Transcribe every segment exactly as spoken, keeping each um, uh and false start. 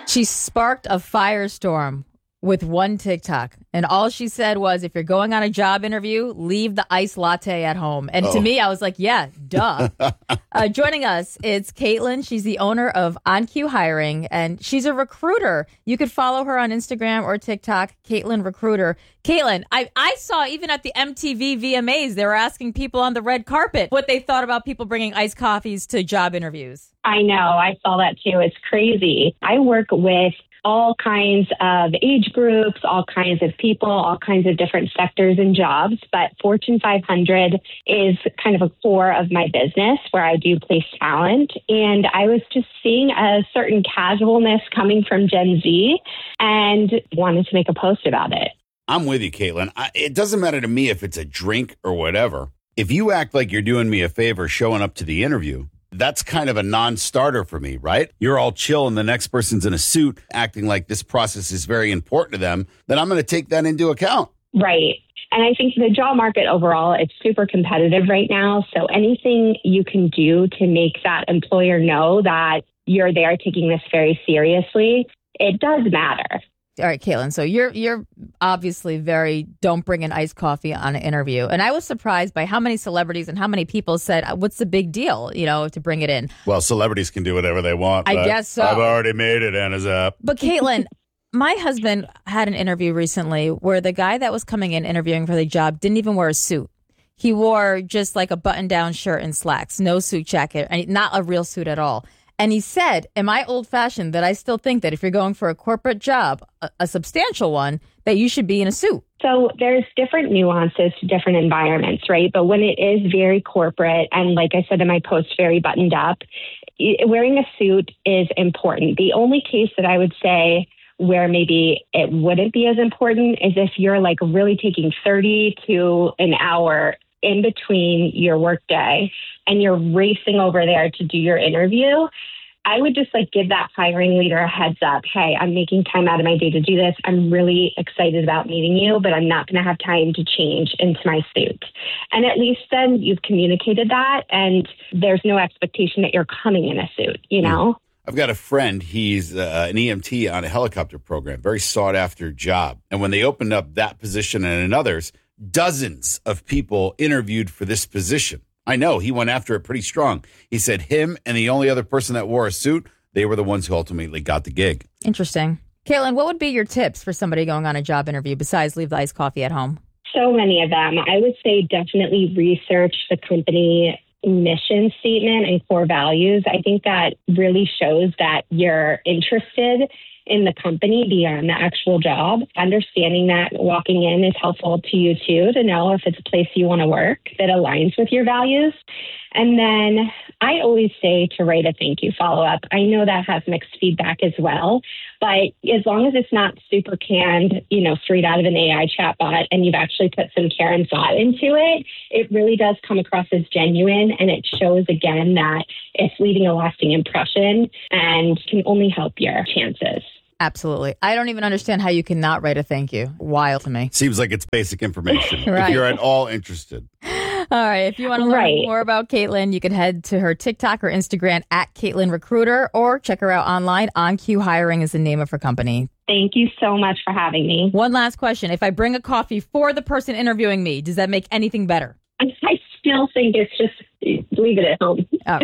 She sparked a firestorm with one TikTok. And all she said was, if you're going on a job interview, leave the iced latte at home. And oh. to me, I was like, yeah, duh. uh, joining us, it's Caitlin. She's the owner of On Cue Hiring, and she's a recruiter. You could follow her on Instagram or TikTok, Caitlin Recruiter. Caitlin, I, I saw even at the M T V V M As, they were asking people on the red carpet what they thought about people bringing iced coffees to job interviews. I know. I saw that too. It's crazy. I work with all kinds of age groups, all kinds of people, all kinds of different sectors and jobs. But Fortune five hundred is kind of a core of my business where I do place talent. And I was just seeing a certain casualness coming from Gen Z and wanted to make a post about it. I'm with you, Caitlin. I, it doesn't matter to me if it's a drink or whatever. If you act like you're doing me a favor showing up to the interview, that's kind of a non-starter for me, right? You're all chill and the next person's in a suit acting like this process is very important to them, then I'm going to take that into account. Right. And I think the job market overall, it's super competitive right now. So anything you can do to make that employer know that you're there taking this very seriously, it does matter. All right, Caitlin. So you're you're obviously very don't bring an iced coffee on an interview. And I was surprised by how many celebrities and how many people said, what's the big deal, you know, to bring it in? Well, celebrities can do whatever they want. I guess so. I've already made it, Anna's up. But Caitlin, my husband had an interview recently where the guy that was coming in interviewing for the job didn't even wear a suit. He wore just like a button-down shirt and slacks, no suit jacket, and not a real suit at all. And he said, am I old-fashioned that I still think that if you're going for a corporate job, a, a substantial one, that you should be in a suit? So there's different nuances to different environments, right? But when it is very corporate, and like I said in my post, very buttoned up, wearing a suit is important. The only case that I would say where maybe it wouldn't be as important is if you're like really taking thirty to an hour in between your workday and you're racing over there to do your interview. I would just like give that hiring leader a heads up. Hey, I'm making time out of my day to do this. I'm really excited about meeting you, but I'm not going to have time to change into my suit. And at least then you've communicated that and there's no expectation that you're coming in a suit, you know? I've got a friend. He's uh, an E M T on a helicopter program, very sought after job. And when they opened up that position and another's, dozens of people interviewed for this position. I know he went after it pretty strong. He said him and the only other person that wore a suit, they were the ones who ultimately got the gig. Interesting. Caitlin, what would be your tips for somebody going on a job interview besides leave the iced coffee at home? So many of them. I would say definitely research the company mission statement and core values. I think that really shows that you're interested in the company beyond the actual job. Understanding that walking in is helpful to you too, to know if it's a place you want to work that aligns with your values. And then I always say to write a thank you follow-up. I know that has mixed feedback as well, but as long as it's not super canned, you know, straight out of an A I chatbot and you've actually put some care and thought into it, it really does come across as genuine. And it shows again that it's leaving a lasting impression and can only help your chances. Absolutely. I don't even understand how you cannot write a thank you. Wild to me. Seems like it's basic information. Right. If you're at all interested. All right. If you want to learn Right. more about Caitlin, you can head to her TikTok or Instagram at Caitlin Recruiter or check her out online. On Cue Hiring is the name of her company. Thank you so much for having me. One last question. If I bring a coffee for the person interviewing me, does that make anything better? I still think it's just leave it at home. Oh.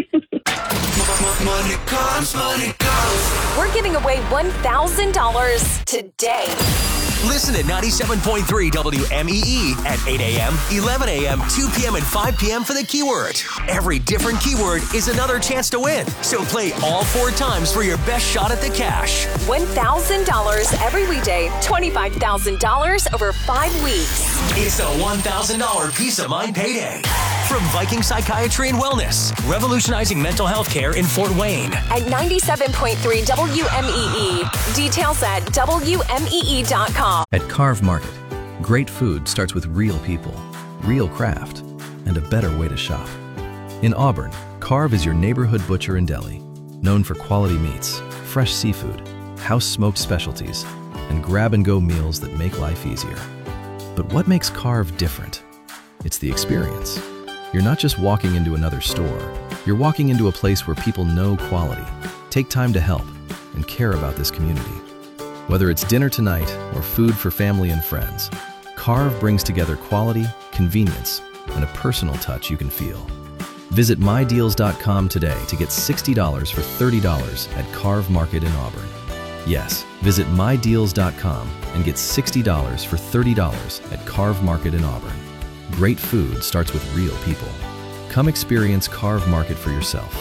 Money comes, money goes. We're giving away one thousand dollars today. Listen to ninety-seven point three W M E E at eight a.m., eleven a.m., two p.m., and five p.m. for the keyword. Every different keyword is another chance to win. So play all four times for your best shot at the cash. one thousand dollars every weekday, twenty-five thousand dollars over five weeks. It's the one thousand dollars Peace of Mind Payday. From Viking Psychiatry and Wellness, revolutionizing mental health care in Fort Wayne. At ninety-seven point three W M E E. Details at W M E E dot com. At Carve Market, great food starts with real people, real craft, and a better way to shop. In Auburn, Carve is your neighborhood butcher and deli, known for quality meats, fresh seafood, house-smoked specialties, and grab-and-go meals that make life easier. But what makes Carve different? It's the experience. You're not just walking into another store. You're walking into a place where people know quality, take time to help, and care about this community. Whether it's dinner tonight or food for family and friends, Carve brings together quality, convenience, and a personal touch you can feel. Visit my deals dot com today to get sixty dollars for thirty dollars at Carve Market in Auburn. Yes, visit my deals dot com and get sixty dollars for thirty dollars at Carve Market in Auburn. Great food starts with real people. Come experience Carve Market for yourself.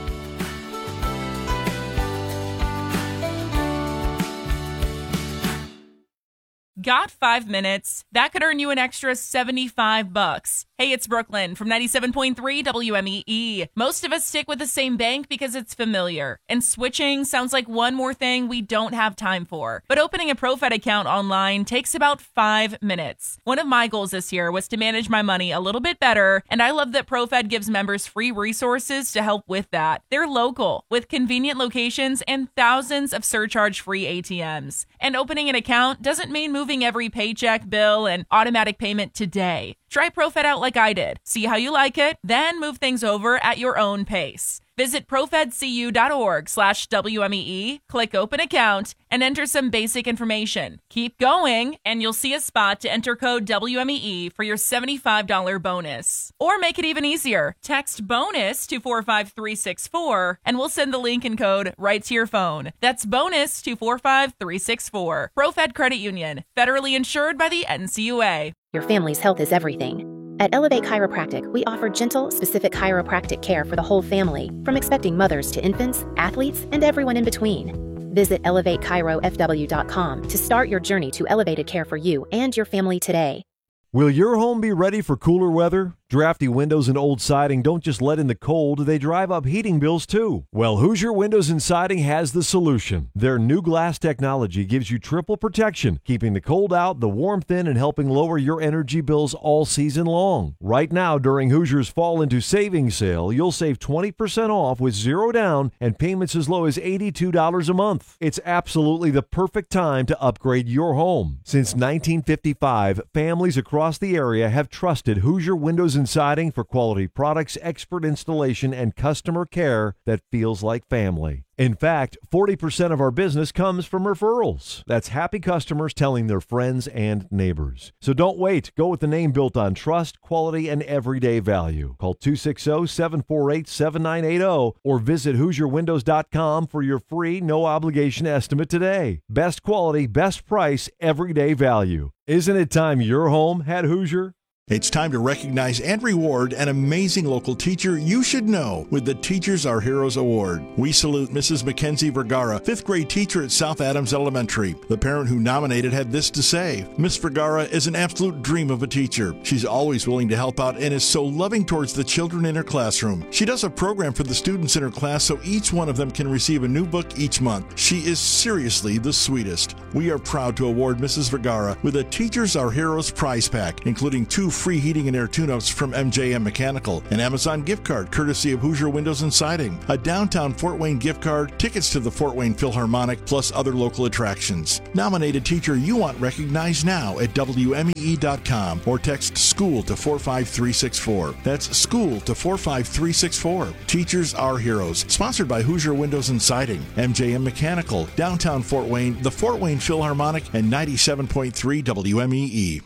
Got five minutes? That could earn you an extra seventy-five bucks. Hey, it's Brooklyn from ninety-seven point three W M E E. Most of us stick with the same bank because it's familiar, and switching sounds like one more thing we don't have time for. But opening a ProFed account online takes about five minutes. One of my goals this year was to manage my money a little bit better, and I love that ProFed gives members free resources to help with that. They're local, with convenient locations and thousands of surcharge-free A T Ms. And opening an account doesn't mean moving every paycheck, bill, and automatic payment today. Try ProFed out like I did. See how you like it, then move things over at your own pace. Visit profedcu.org slash WMEE, click open account, and enter some basic information. Keep going, and you'll see a spot to enter code W M E E for your seventy-five dollars bonus. Or make it even easier. Text BONUS to four five three six four, and we'll send the link and code right to your phone. That's BONUS to four five three six four. ProFed Credit Union, federally insured by the N C U A. Your family's health is everything. At Elevate Chiropractic, we offer gentle, specific chiropractic care for the whole family, from expecting mothers to infants, athletes, and everyone in between. Visit elevate chiro f w dot com to start your journey to elevated care for you and your family today. Will your home be ready for cooler weather? Drafty windows and old siding don't just let in the cold, they drive up heating bills too. Well, Hoosier Windows and Siding has the solution. Their new glass technology gives you triple protection, keeping the cold out, the warmth in, and helping lower your energy bills all season long. Right now, during Hoosier's Fall into Savings Sale, you'll save twenty percent off with zero down and payments as low as eighty-two dollars a month. It's absolutely the perfect time to upgrade your home. Since nineteen fifty-five, families across the area have trusted Hoosier Windows and Siding for quality products, expert installation, and customer care that feels like family. In fact, forty percent of our business comes from referrals. That's happy customers telling their friends and neighbors. So don't wait. Go with the name built on trust, quality, and everyday value. Call two six zero, seven four eight, seven nine eight zero or visit hoosier windows dot com for your free, no-obligation estimate today. Best quality, best price, everyday value. Isn't it time your home had Hoosier? It's time to recognize and reward an amazing local teacher you should know with the Teachers Are Heroes Award. We salute Missus Mackenzie Vergara, fifth grade teacher at South Adams Elementary. The parent who nominated had this to say: Miss Vergara is an absolute dream of a teacher. She's always willing to help out and is so loving towards the children in her classroom. She does a program for the students in her class so each one of them can receive a new book each month. She is seriously the sweetest. We are proud to award Missus Vergara with a Teachers Are Heroes prize pack, including two free heating and air tune-ups from M J M Mechanical, an Amazon gift card courtesy of Hoosier Windows and Siding, a downtown Fort Wayne gift card, tickets to the Fort Wayne Philharmonic, plus other local attractions. Nominate a teacher you want recognized now at W M E E dot com or text SCHOOL to four five three six four. That's SCHOOL to four five three six four. Teachers Are Heroes. Sponsored by Hoosier Windows and Siding, M J M Mechanical, downtown Fort Wayne, the Fort Wayne Philharmonic, and ninety-seven point three W M E E.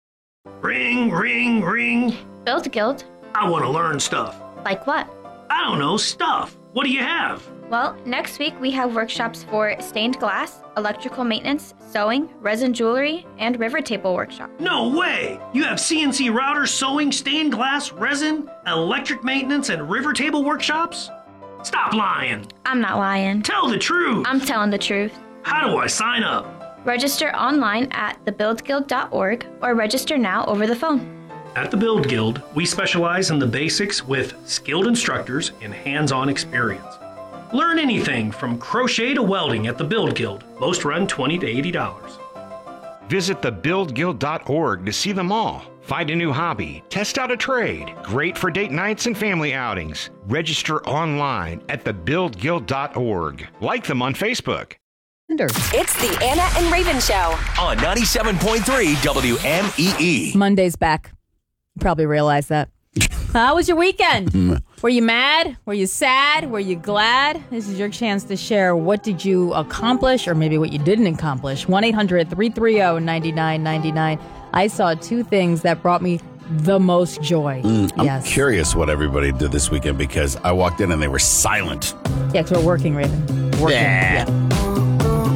Ring, ring, ring. Build Guild. I want to learn stuff. Like what? I don't know, stuff. What do you have? Well, next week we have workshops for stained glass, electrical maintenance, sewing, resin jewelry, and river table workshop. No way! You have C N C routers, sewing, stained glass, resin, electric maintenance, and river table workshops? Stop lying. I'm not lying. Tell the truth. I'm telling the truth. How do I sign up? Register online at the build guild dot org or register now over the phone. At the Build Guild, we specialize in the basics with skilled instructors and hands-on experience. Learn anything from crochet to welding at the Build Guild. Most run twenty to eighty dollars. Visit the build guild dot org to see them all. Find a new hobby, test out a trade. Great for date nights and family outings. Register online at the build guild dot org. Like them on Facebook. It's the Anna and Raven Show on ninety-seven point three W M E E. Monday's back. You probably realize that. How was your weekend? Were you mad? Were you sad? Were you glad? This is your chance to share what did you accomplish or maybe what you didn't accomplish. one eight hundred three three zero nine nine nine nine. I saw two things that brought me the most joy. Mm, I'm yes. curious what everybody did this weekend because I walked in and they were silent. Yeah, because we're working, Raven. Working. Yeah. Yeah.